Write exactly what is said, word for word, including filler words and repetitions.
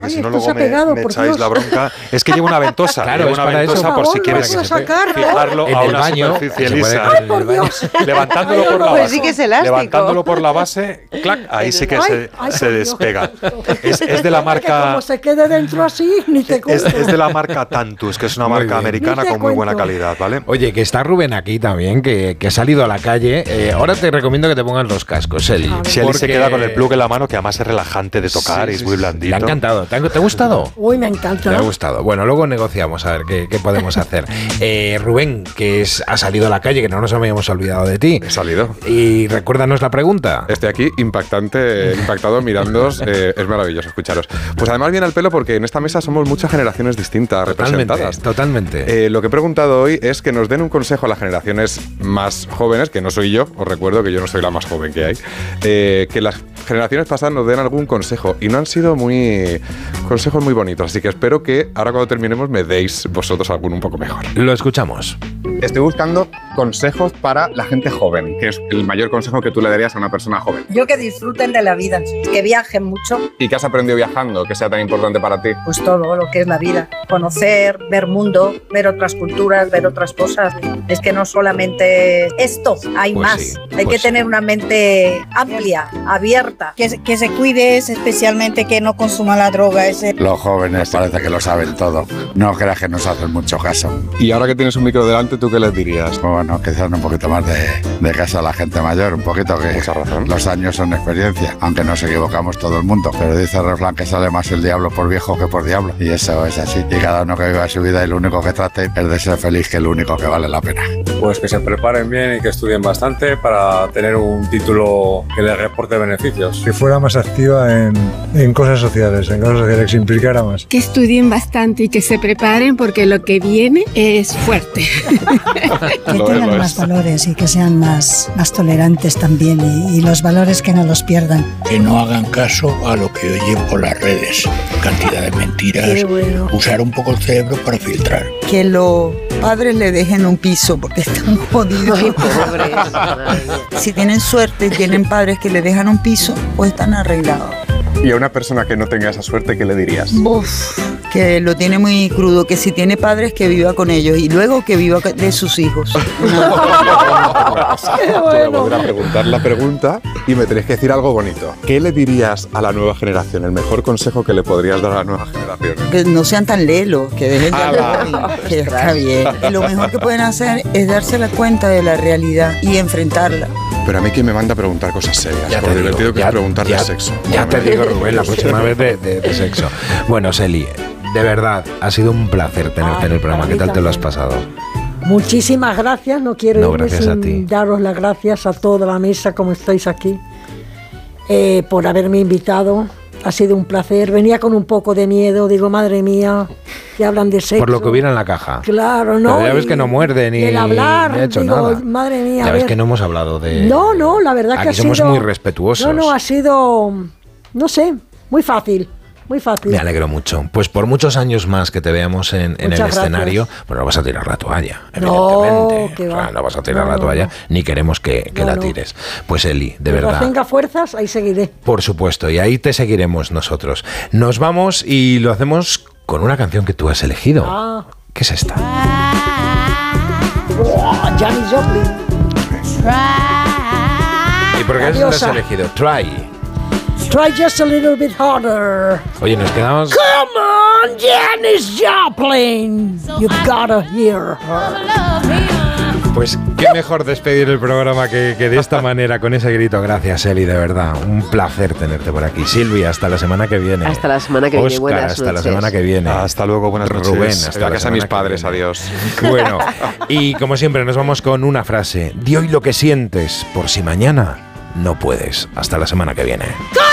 Y si no, luego me, pegado, me echáis Dios. la bronca. Es que llevo una ventosa. Claro, llevo una ventosa por, por si quieres fijarlo en a el una baño, superficie lisa. Ay, por Dios. Levantándolo Ay, por la pues base. sí que es elástico. Levantándolo por la base, clac, ahí sí que ay, se, ay, se despega. Es, es de la marca. Que como se quede dentro así, ni te cuento. Es, es de la marca Tantus, que es una Muy marca bien. americana con muy buena calidad, ¿vale? Oye, que está Rubén aquí también, que, que ha salido a la calle. Eh, ahora te recomiendo que te pongan los cascos, Eli. Si Eli se queda con el plug en la mano, que además es relajante de tocar sí, y es muy blandito. Le ha encantado. ¿Te ha, ¿te ha gustado? Uy, me encanta. Me ha gustado. Bueno, luego negociamos a ver qué, qué podemos hacer. Eh, Rubén, que es, ha salido a la calle, que no nos habíamos olvidado de ti. He salido. Y recuérdanos la pregunta. Estoy aquí impactante, impactado mirándoos. Eh, es maravilloso escucharos. Pues además viene al pelo porque en esta mesa somos muchas generaciones distintas representadas. Totalmente. totalmente. Eh, lo que he preguntado hoy es que nos den un consejo a las generaciones más jóvenes, que no soy yo, os recuerdo que yo no soy la más joven que hay, eh, que las generaciones pasadas nos den algún consejo y no han sido muy consejos muy bonitos, así que espero que ahora cuando terminemos me deis vosotros alguno un poco mejor. Lo escuchamos. Estoy buscando consejos para la gente joven, que es el mayor consejo que tú le darías a una persona joven. Yo que disfruten de la vida, que viajen mucho. ¿Y qué has aprendido viajando que sea tan importante para ti? Pues todo lo que es la vida, conocer, ver mundo, ver otras culturas, ver otras cosas. Es que no solamente esto, hay pues más. Sí, hay pues que tener una mente amplia, abierta. Que, que se cuide, especialmente que no consuma la droga. Ese. Los jóvenes parece que lo saben todo. No creas que nos hacen mucho caso. Y ahora que tienes un micro delante, ¿tú qué les dirías? Bueno, que sean un poquito más de, de caso a la gente mayor, un poquito que Mucha razón. Los años son experiencia, aunque nos equivocamos todo el mundo. Pero dice el refrán que sale más el diablo por viejo que por diablo. Y eso es así. Y cada uno que viva su vida y lo único que trate es de ser feliz, que es lo único que vale la pena. Pues que se preparen bien y que estudien bastante para tener un título que les reporte beneficios. Que fuera más activa en, en cosas sociales, en cosas sociales, que se implicara más. Que estudien bastante y que se preparen porque lo que viene es fuerte. Que tengan más valores y que sean más, más tolerantes también y, y los valores que no los pierdan. Que no hagan caso a lo que oyen por las redes. Cantidad de mentiras. Bueno. Usar un poco el cerebro para filtrar. Que los padres le dejen un piso porque están jodidos. Ay, pobres. Si tienen suerte y tienen padres que le dejan un piso, pues están arreglados. Y a una persona que no tenga esa suerte, ¿qué le dirías? Uf, que lo tiene muy crudo, que si tiene padres que viva con ellos y luego que viva de sus hijos. Te voy a volver a preguntar la pregunta y me tenéis que decir algo bonito. ¿Qué le dirías a la nueva generación? El mejor consejo que le podrías dar a la nueva generación. Que no sean tan lelos, que dejen de hablar, que está bien. Y lo mejor que pueden hacer es darse la cuenta de la realidad y enfrentarla. Pero a mí quién me manda a preguntar cosas serias, Ya por te divertido digo, que ya, es preguntar ya, de sexo. Ya te digo, Rubén, la próxima vez de, de, de sexo. Bueno, Seli, de verdad, ha sido un placer tenerte Ay, en el programa. ¿Qué tal te lo has pasado? Muchísimas gracias, no quiero No, irme gracias a ti. sin daros las gracias a toda la mesa como estáis aquí, eh, por haberme invitado. Ha sido un placer. Venía con un poco de miedo, digo, madre mía, que hablan de sexo. Por lo que hubiera en la caja. Claro, no. Pero ya ves y- que no muerde ni, y el hablar, ni ha hecho digo, nada. madre mía. Ya a ves ver. que no hemos hablado de... No, no, la verdad Aquí que ha somos sido... muy respetuosos. No, no, ha sido, no sé, muy fácil, muy fácil. Me alegro mucho. Pues por muchos años más que te veamos en, en el Muchas escenario, gracias. pues no vas a tirar la toalla, No, evidentemente. que O sea, va. no vas a tirar No, la no, toalla, no. ni queremos que, que No, la no. tires. Pues Eli, de Mientras verdad. tenga fuerzas, ahí seguiré. Por supuesto, y ahí te seguiremos nosotros. Nos vamos y lo hacemos con una canción que tú has elegido. Ah. ¿Qué es esta? Oh, Janis Joplin. ¿Y por qué la has Diosa. elegido? Try. Try just a little bit harder. Oye, nos quedamos... Come on, Janis Joplin. You've gotta hear her. Pues qué mejor despedir el programa que, que de esta manera, con ese grito. Gracias, Eli, de verdad. Un placer tenerte por aquí. Silvia, hasta la semana que viene. Hasta la semana que viene. Oscar, Buenas hasta la noches. semana que viene. Hasta luego, buenas noches. Rubén, hasta la Gracias a semana mis que padres, viene. adiós. Bueno, y como siempre nos vamos con una frase. Di hoy lo que sientes, por si mañana no puedes. Hasta la semana que viene.